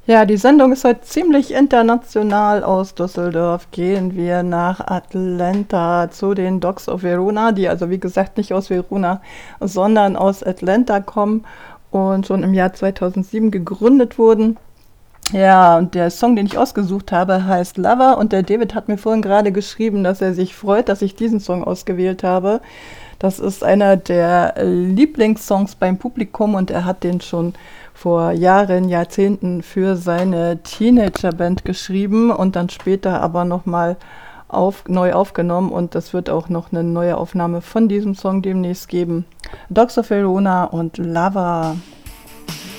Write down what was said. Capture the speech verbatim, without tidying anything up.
Ja, die Sendung ist heute ziemlich international. Aus Düsseldorf gehen wir nach Atlanta zu den Dogs of Verona, die also wie gesagt nicht aus Verona, sondern aus Atlanta kommen und schon im Jahr zweitausendsieben gegründet wurden. Ja, und der Song, den ich ausgesucht habe, heißt Lover, und der David hat mir vorhin gerade geschrieben, dass er sich freut, dass ich diesen Song ausgewählt habe. Das ist einer der Lieblingssongs beim Publikum, und er hat den schon vor Jahren, Jahrzehnten für seine Teenagerband geschrieben und dann später aber nochmal auf, neu aufgenommen, und es wird auch noch eine neue Aufnahme von diesem Song demnächst geben. Dogs of Verona und Lover.